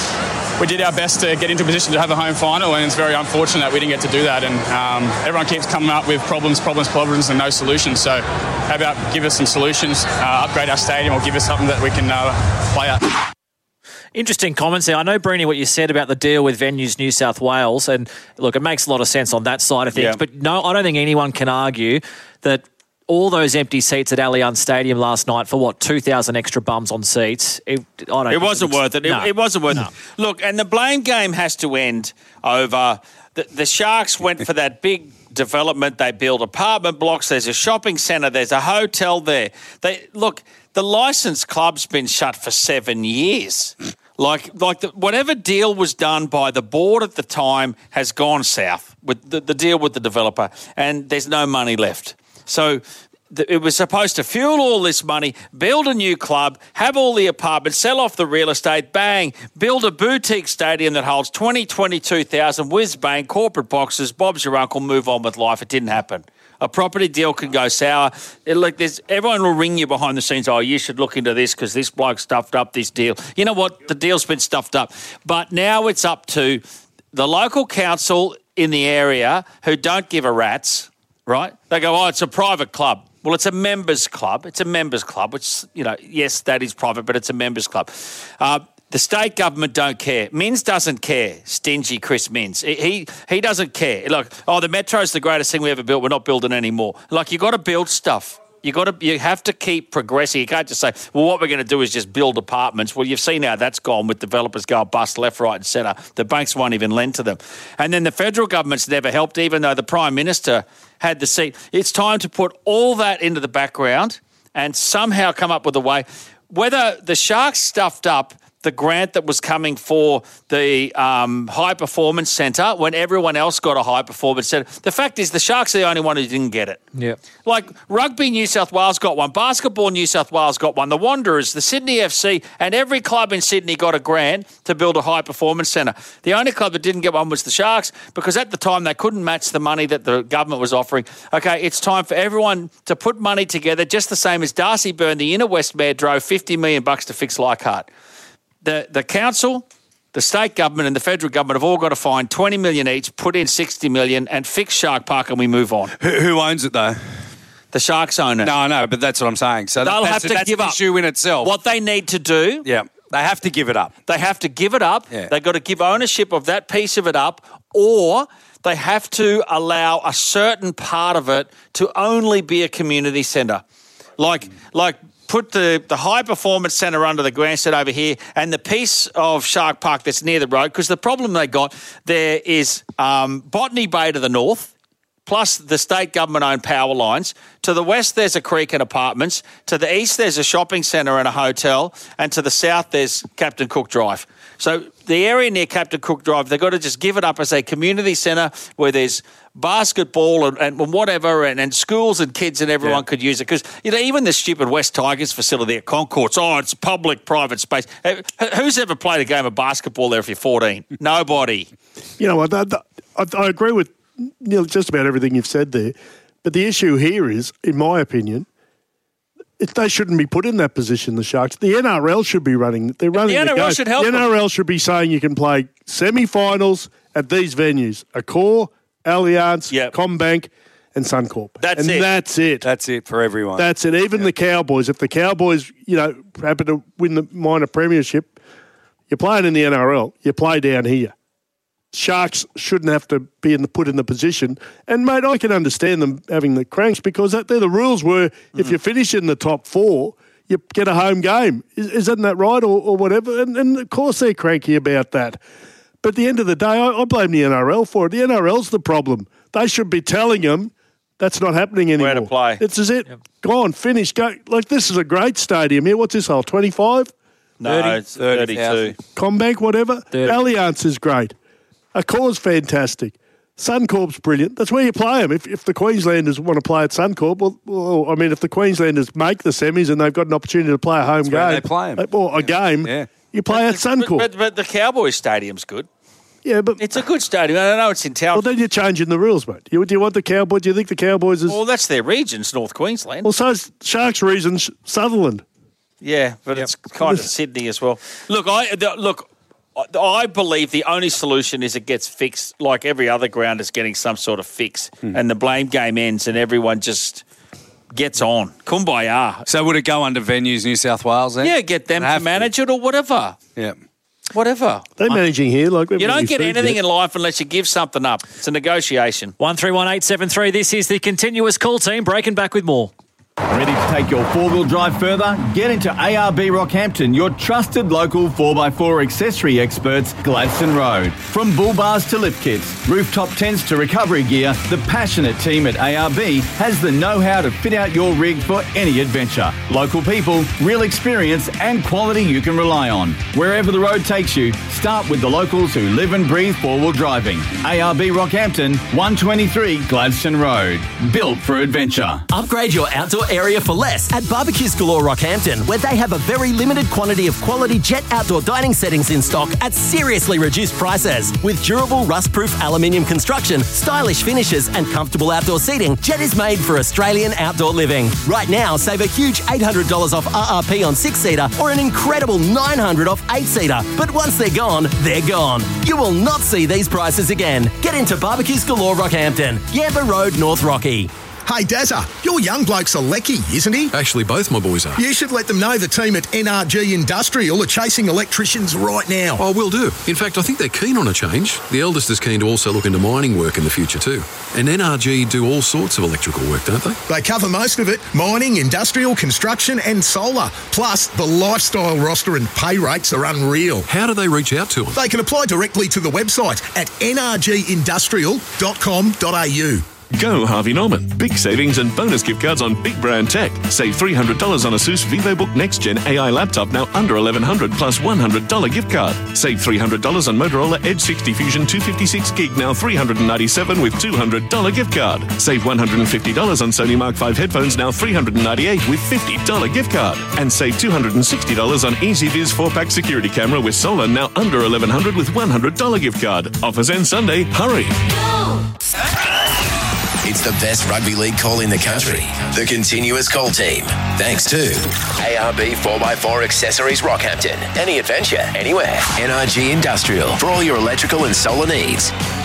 we did our best to get into a position to have a home final, and it's very unfortunate that we didn't get to do that. And um, everyone keeps coming up with problems, problems, problems, and no solutions. So how about give us some solutions, uh, upgrade our stadium, or give us something that we can uh, play at. Interesting comments there. I know, Breeny, what you said about the deal with Venues New South Wales, and look, it makes a lot of sense on that side of things. Yeah. But no, I don't think anyone can argue that all those empty seats at Allianz Stadium last night for, what, two thousand extra bums on seats, it, I don't it wasn't worth it. No. It, it wasn't worth No. it. Look, and the blame game has to end over the, the Sharks went for that big development. They built apartment blocks. There's a shopping centre. There's a hotel there. They look, the licensed club's been shut for seven years. Like, like the, whatever deal was done by the board at the time has gone south with the, the deal with the developer, and there's no money left. So th- it was supposed to fuel all this money, build a new club, have all the apartments, sell off the real estate, bang, build a boutique stadium that holds twenty, twenty-two thousand, whiz bang, corporate boxes, Bob's your uncle, move on with life. It didn't happen. A property deal can go sour. It, like there's, everyone will ring you behind the scenes, oh, you should look into this because this bloke stuffed up this deal. You know what? The deal's been stuffed up. But now it's up to the local council in the area who don't give a rat's, right? They go, oh, it's a private club. Well, it's a members club. It's a members club, which, you know, yes, that is private, but it's a members club. Uh, the state government don't care. Minns doesn't care. Stingy Chris Minns. He, he he doesn't care. Like, oh, the Metro's the greatest thing we ever built. We're not building anymore. Like, you got to build stuff. You got to. You have to keep progressing. You can't just say, well, what we're going to do is just build apartments. Well, you've seen how that's gone with developers going bust left, right and centre. The banks won't even lend to them. And then the federal government's never helped, even though the Prime Minister had the seat. It's time to put all that into the background and somehow come up with a way. Whether the Sharks stuffed up the grant that was coming for the um, high performance centre when everyone else got a high performance centre. The fact is the Sharks are the only one who didn't get it. Yeah. Like Rugby New South Wales got one, Basketball New South Wales got one, the Wanderers, the Sydney F C, and every club in Sydney got a grant to build a high performance centre. The only club that didn't get one was the Sharks because at the time they couldn't match the money that the government was offering. Okay, it's time for everyone to put money together, just the same as Darcy Byrne, the inner West Mayor, drove fifty million bucks to fix Leichhardt. The the council, the state government and the federal government have all got to find twenty million each, put in sixty million and fix Shark Park and we move on. Who, who owns it though? The Sharks own it. No, I know, but that's what I'm saying. So they'll that, have that's, to that's give an up. issue in itself. What they need to do, yeah, they have to give it up. They have to give it up. Yeah. They've got to give ownership of that piece of it up, or they have to allow a certain part of it to only be a community centre, like like. Put the, the high performance centre under the grandstand over here and the piece of Shark Park that's near the road, because the problem they got there is um, Botany Bay to the north, plus the state government-owned power lines. To the west, there's a creek and apartments. To the east, there's a shopping centre and a hotel. And to the south, there's Captain Cook Drive. So the area near Captain Cook Drive, they've got to just give it up as a community centre where there's basketball and, and whatever and, and schools and kids and everyone Yeah. could use it. Because, you know, even the stupid West Tigers facility at Concourse, oh, it's public-private space. Hey, who's ever played a game of basketball there if you're fourteen? Nobody. You know what? I, I, I agree with Neil just about everything you've said there. But the issue here is, in my opinion, it, they shouldn't be put in that position, the Sharks. The N R L should be running. They're running The the, N R L game. should help The them. N R L should be saying you can play semi-finals at these venues: Accor, Allianz, Yep. Combank, and Suncorp. That's and it. That's it. That's it for everyone. That's it. Even the Cowboys, if the Cowboys, you know, happen to win the minor premiership, you're playing in the N R L. You play down here. Sharks shouldn't have to be in the, put in the position. And, mate, I can understand them having the cranks because that, they're the rules were if you finish in the top four, you get a home game. Is, isn't that right or, or whatever? And, and, of course, they're cranky about that. But at the end of the day, I, I blame the N R L for it. The N R L's the problem. They should be telling them that's not happening anymore. Where to play. It's as it. Gone, finished, go. Like, this is a great stadium here. What's this hole, twenty-five? No, thirty? it's thirty-two. Combank, whatever. thirty. Allianz is great. Accor's fantastic. Suncorp's brilliant. That's where you play them. If, if the Queenslanders want to play at Suncorp, well, well, I mean, if the Queenslanders make the semis and they've got an opportunity to play a home That's where game, they play 'em. uh, or a game, Yeah. You play at Suncorp. But, but, but the Cowboys Stadium's good. Yeah, but it's a good stadium. I know it's in town. Well, then you're changing the rules, mate. You, do you want the Cowboys? Do you think the Cowboys is? Well, that's their regions, North Queensland. Well, so's Sharks' regions, Sutherland. Yeah, but it's kind of Sydney as well. Look, I the, look. I believe the only solution is it gets fixed, like every other ground is getting some sort of fix, Hmm. and the blame game ends, and everyone just gets on. Kumbaya. So would it go under Venues New South Wales then? Yeah, get them to manage it or whatever. Yeah. Whatever. They're managing here. Like You don't get anything in life unless you give something up. It's a negotiation. One three one eight seven three. This is the continuous call team breaking back with more. Ready to take your four-wheel drive further? Get into A R B Rockhampton, your trusted local four by four accessory experts, Gladstone Road. From bull bars to lift kits, rooftop tents to recovery gear, the passionate team at A R B has the know-how to fit out your rig for any adventure. Local people, real experience and quality you can rely on. Wherever the road takes you, start with the locals who live and breathe four-wheel driving. A R B Rockhampton, one twenty-three Gladstone Road. Built for adventure. Upgrade your outdoor area for less at Barbecues Galore Rockhampton, where they have a very limited quantity of quality Jet outdoor dining settings in stock at seriously reduced prices. With durable rust-proof aluminium construction, stylish finishes and comfortable outdoor seating, Jet is made for Australian outdoor living. Right now, save a huge eight hundred dollars off R R P on six-seater or an incredible nine hundred dollars off eight-seater. But once they're gone, they're gone. You will not see these prices again. Get into Barbecues Galore Rockhampton, Yamba Road, North Rocky. Hey, Dazza, your young bloke's a lecky, isn't he? Actually, both my boys are. You should let them know the team at N R G Industrial are chasing electricians right now. Oh, will do. In fact, I think they're keen on a change. The eldest is keen to also look into mining work in the future too. And N R G do all sorts of electrical work, don't they? They cover most of it: mining, industrial, construction and solar. Plus, the lifestyle roster and pay rates are unreal. How do they reach out to them? They can apply directly to the website at n r g industrial dot com dot a u. Go Harvey Norman. Big savings and bonus gift cards on big brand tech. Save three hundred dollars on ASUS VivoBook Next Gen A I laptop, now under eleven hundred dollars plus one hundred dollars gift card. Save three hundred dollars on Motorola Edge sixty Fusion two fifty-six gig, now three hundred ninety-seven dollars with two hundred dollars gift card. Save one hundred fifty dollars on Sony Mark five headphones, now three hundred ninety-eight dollars with fifty dollars gift card. And save two hundred sixty dollars on EasyViz four pack security camera with solar, now under eleven hundred dollars with one hundred dollars gift card. Offers end Sunday. Hurry. It's the best rugby league call in the country. The Continuous Call Team. Thanks to A R B four by four Accessories Rockhampton. Any adventure, anywhere. N R G Industrial for all your electrical and solar needs.